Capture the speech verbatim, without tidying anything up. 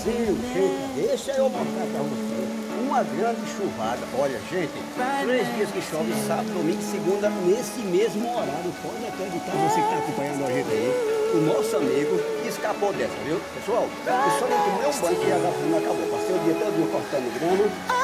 Viu, gente, deixa eu mostrar pra você. Uma grande chuvada. Olha, gente, três dias que chove, sábado, domingo e segunda, nesse mesmo horário. Pode acreditar, você que está acompanhando a gente aí. O nosso amigo escapou dessa, viu? Pessoal, eu só não tomei um banho que a gasolina acabou. Passei o dia todo cortando grama.